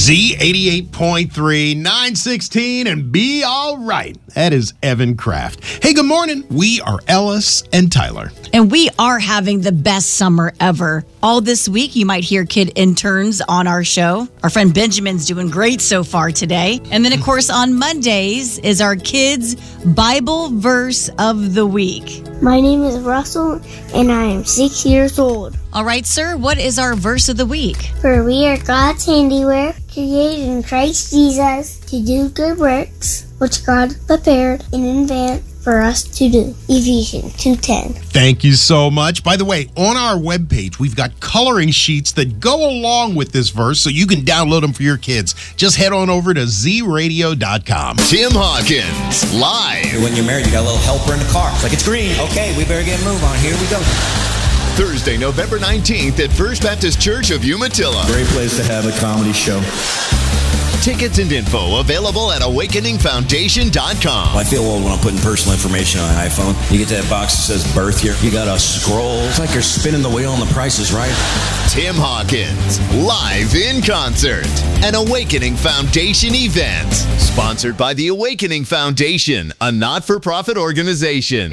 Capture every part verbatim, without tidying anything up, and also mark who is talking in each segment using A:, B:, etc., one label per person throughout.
A: Z eighty-eight point three, nine sixteen, and be all right. That is Evan Kraft. Hey, good morning. We are Ellis and Tyler.
B: And we are having the best summer ever. All this week, you might hear kid interns on our show. Our friend Benjamin's doing great so far today. And then, of course, on Mondays is our kids' Bible verse of the week.
C: My name is Russell, and I am six years old.
B: All right, sir, what is our verse of the week?
C: For we are God's handiwork, created in Christ Jesus to do good works, which God prepared in advance for us to do. Ephesians two ten.
A: Thank you so much. By the way, on our webpage, we've got coloring sheets that go along with this verse, so you can download them for your kids. Just head on over to z radio dot com.
D: Tim Hawkins, live.
E: When you're married, you got a little helper in the car. It's like, it's green. Okay, we better get a move on. Here we go.
D: Thursday, November nineteenth at First Baptist Church of Umatilla.
F: Great place to have a comedy show.
D: Tickets and info available at awakening foundation dot com.
E: I feel old when I'm putting personal information on an iPhone. You get to that box that says birth year. You got to scroll. It's like you're spinning the wheel and the price is right.
D: Tim Hawkins, live in concert. An Awakening Foundation event. Sponsored by the Awakening Foundation, a not-for-profit organization.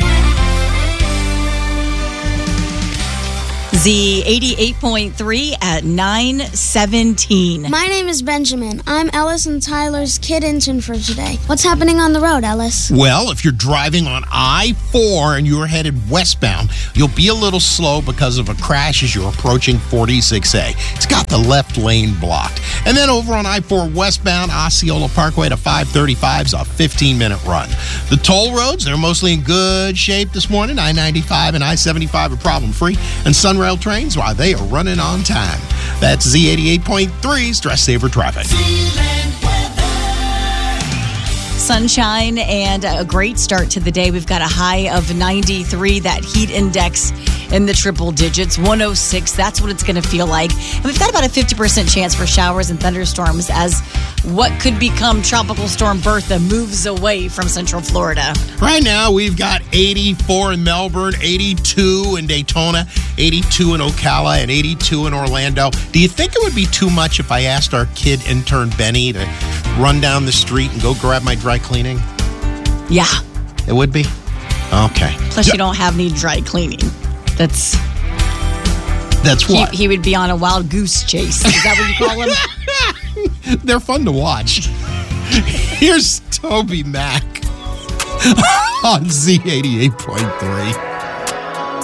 B: Z eighty-eight point three at nine seventeen.
G: My name is Benjamin. I'm Ellis and Tyler's kid intern for today. What's happening on the road, Ellis?
A: Well, if you're driving on I four and you're headed westbound, you'll be a little slow because of a crash as you're approaching forty-six A. It's got the left lane blocked. And then over on I four westbound, Osceola Parkway to five thirty-five is a fifteen-minute run. The toll roads, they're mostly in good shape this morning. I ninety-five and I seventy-five are problem-free. And Sunrail trains, why, they are running on time. That's Z eighty-eight point three, Stress Saver Traffic.
B: Sunshine and a great start to the day. We've got a high of ninety-three, that heat index in the triple digits, one oh six. That's what it's going to feel like. And we've got about a fifty percent chance for showers and thunderstorms as what could become Tropical Storm Bertha moves away from Central Florida.
A: Right now, we've got eighty-four in Melbourne, eighty-two in Daytona, eighty-two in Ocala, and eighty-two in Orlando. Do you think it would be too much if I asked our kid intern Benny to run down the street and go grab my dry cleaning?
B: Yeah.
A: It would be? Okay.
B: Plus, you don't have any dry cleaning. That's...
A: That's what?
B: He, he would be on a wild goose chase. Is that what you call him?
A: They're fun to watch. Here's Toby Mac on Z eighty-eight point three.